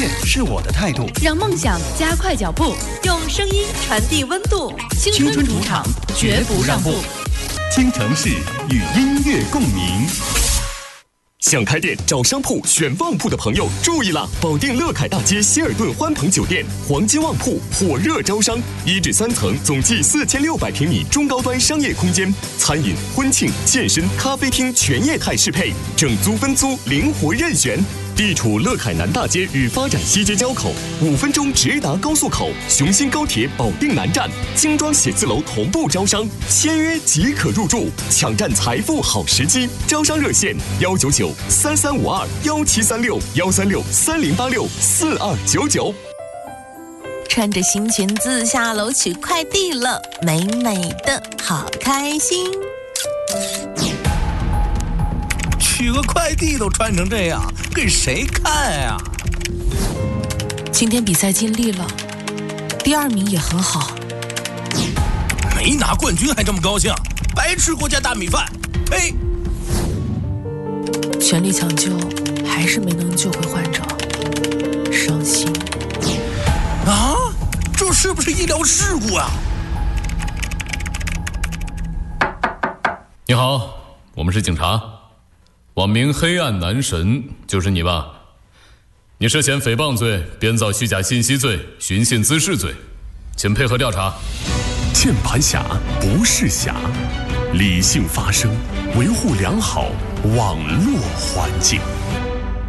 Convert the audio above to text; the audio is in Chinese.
是我的态度， 让梦想加快脚步， 用声音传递温度。 青春主场，绝不让步。 京城市与音乐共鸣。 想开店找商铺选旺铺的朋友注意了！保定乐凯大街希尔顿欢朋酒店黄金旺铺火热招商，1至3层，总计4600平米中高端商业空间，餐饮、婚庆、健身、咖啡厅全业态适配，整租分租灵活任选。地处乐凯南大街与发展西街交口，5分钟直达高速口，雄心高铁保定南站，精装写字楼同步招商，签约即可入住，抢占财富好时机。招商热线：199-3352-136-136-3086-4299。 穿着新裙子下楼取快递了，美美的，好开心。 取个快递都穿成这样，给谁看呀？ 今天比赛尽力了，第2名也很好。 没拿冠军还这么高兴，白吃国家大米饭！呸！ 全力抢救，还是没能救回患者，伤心。 啊，这是不是医疗事故啊？ 你好，我们是警察。网名黑暗男神，就是你吧？你涉嫌诽谤罪、编造虚假信息罪、寻衅滋事罪，请配合调查。 键盘侠不是侠，理性发声，维护良好网络环境。